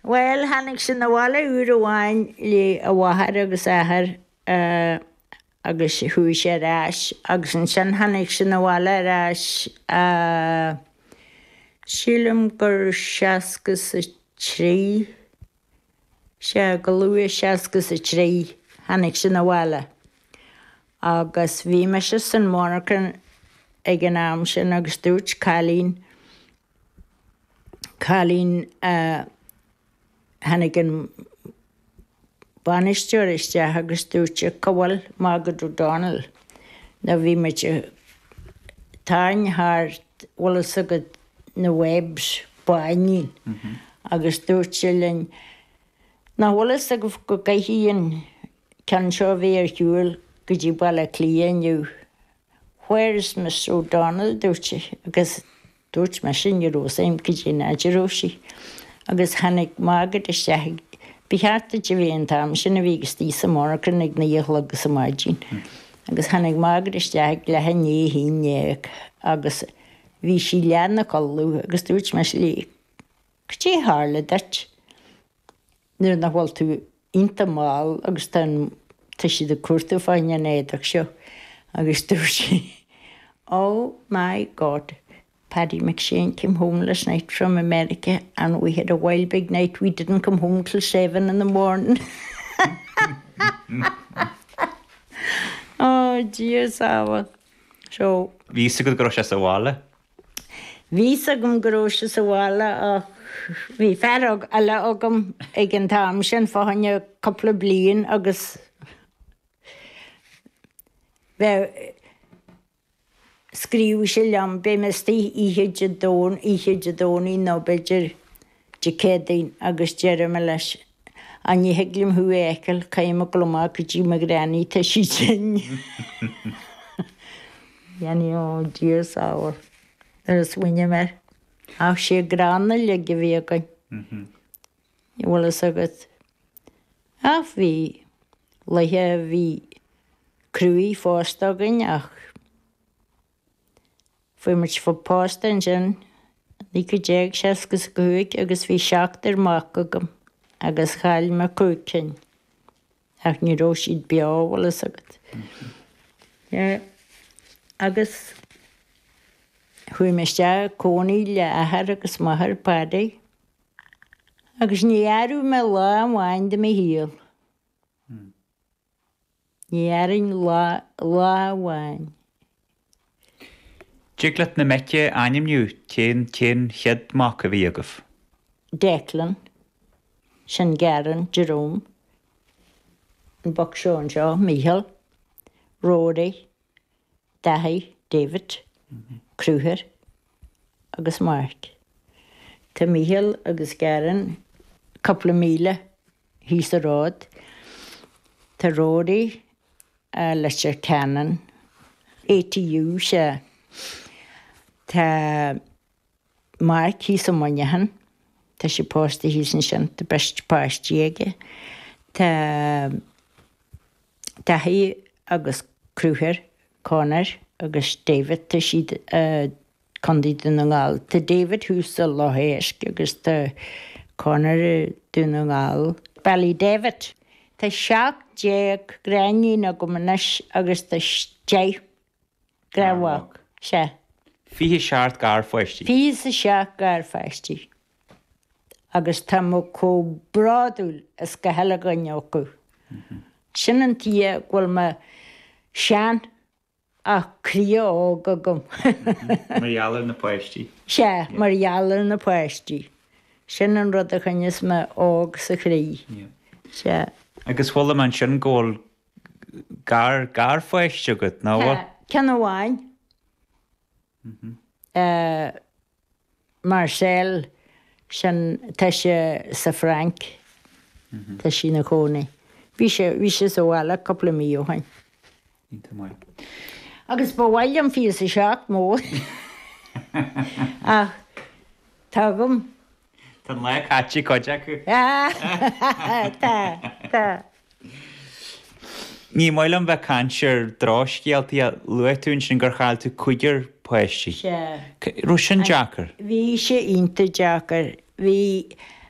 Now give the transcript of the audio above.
Well, hannig sin na bhile uaháin le a bhahar agus ahar agus thuí sé ráis, agus an sin hannig sin na bhile ráis sílam gur seacas a trí, sé go luath seacas a trí hannig sin na bhile. Agus bhí me se san mórcan ag an am sin agus dúirt Cailín hannig an banisteoir isteach agus dúirte cabhail Mágad O'Donnell na bhí me táin thart bhlas agad na webs báinín agus dúirte linn na bhlas a go gaithíonn ceann seo bhí ar shiúil go dtí baile clíonniu. Where is Mr. O'Donnell? Dúirte agus dúirt me sin Jerusalem go dtí naidiróí. Agus hannig Mágad isteach bhí cheartta de bhíon tam sin a bhígus tí sa mórcan ag na dhéal agus sa maidín. Agus hannig Mágad isteach le hané híineag agus bhí sí leanna colú agus dúirt me lí. Go dtí hála deit. Nuair nach bhfuil tú ionta máil agus tá si de cuairta fáinne néadach seo agus dúir sí. Oh my God. Paddy McShane came home last night from America and we had a wild big night. We didn't come home till 7 in the morning. Oh, jeez, so... Vísa go gros sa bhála? Vísa gom gros sa bhála bhí ferrag eile agam ag an tam sin fáinne coppla bliain agus scríú sé leam be mestí íhéide dóí nó beidir de cédain agus dearama leis. An heglim hu écail caiime glomá go dtí me gránaí tá sí sin. Dhéanaí ó dír sáhar ar a swinne mar. Ach sé grána le go bhéagain. Bhfuil agad. Ach bhí leithe bhí cruí fástagan ach fuimirt fá pástan sin ní go déag seacas gohuaig agus bhí seachtar mach agam agus chail me cúcin ach ní ró siad beáhil agad. Agus chuimiiste cónaí le ahar agus maithar pádaí agus ní airú me lá amháin de mé híal. Ní airin lá amháin. Díglat na meice animniu cén chead mac a bhí agah? Declan, sin Garan, Jerome, an bog seán seo, Mícheál, Ródaí, Daithí, David, Crúthar agus Mark. Tá Mícheál agus Garan coppla míle hís a rád. Tá Ródaí leis ar Canan, ATU se. Tá Mark hís a mainehan, tá sé pásta hís an sin tá best pástíige. Tá Daithí agus Crúthar, Conor agus David tá siad condí duna ngáil. Tá David hús a láhéisc agus tá Conor duna ngáil. Bally David. Tá 7 gráiní na go manis agus tá 10 gráhhaach se. Fihí seart gar foiistí? Fí a 7 gar feistí. Agus tá mo có bráúil is go heile ganne acu. Sin an tí bhfuil me sean ach crio ága gom. Marhealar na poistí? Se, marhealar na poistí. Sin an rud a chuinnes me ág sa chrí. Se. Agus bhfuil man sin ggóil gar foiiste go ná bhfuil? Cean amháin. Marcel sin tá sé sa Frank tá sí na cónaí. Bhí sé sa bhile coppla míú hain. Agus ba bhhail an fi a 7 mór ach tágam. Tá le caití coide acu? Tá. Ní maiil an bheith canseir dráscéaltaí a luitún sin gur chail tú chuidir poistí. Ru sin Jackar? Bhí sé ionta Jackar. Bhí